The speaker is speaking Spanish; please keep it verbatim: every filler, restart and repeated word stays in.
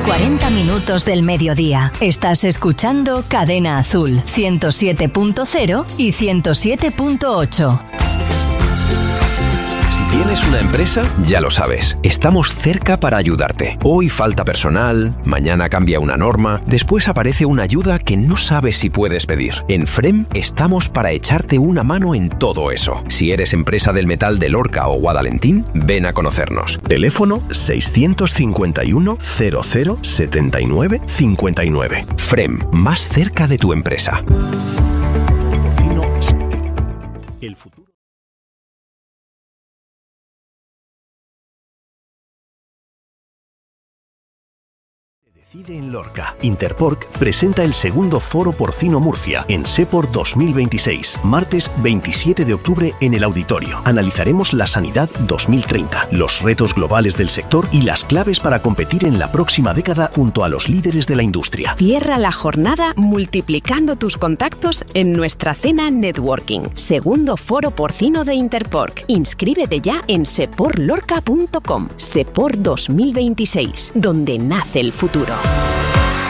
cuarenta minutos del mediodía. Estás escuchando Cadena Azul, ciento siete punto cero y ciento siete punto ocho. ¿Tienes una empresa? Ya lo sabes, estamos cerca para ayudarte. Hoy falta personal, mañana cambia una norma, después aparece una ayuda que no sabes si puedes pedir. En Frem estamos para echarte una mano en todo eso. Si eres empresa del metal de Lorca o Guadalentín, ven a conocernos. Teléfono seiscientos cincuenta y uno cero cero setenta y nueve cincuenta y nueve. Frem, más cerca de tu empresa. El futuro. Decide en Lorca. Interporc presenta el segundo Foro Porcino Murcia en SEPOR dos mil veintiséis, martes veintisiete de octubre en el auditorio. Analizaremos la sanidad dos mil treinta, los retos globales del sector y las claves para competir en la próxima década junto a los líderes de la industria. Cierra la jornada multiplicando tus contactos en nuestra cena networking. Segundo Foro Porcino de Interporc. Inscríbete ya en sepor lorca punto com. SEPOR dos mil veintiséis, donde nace el futuro.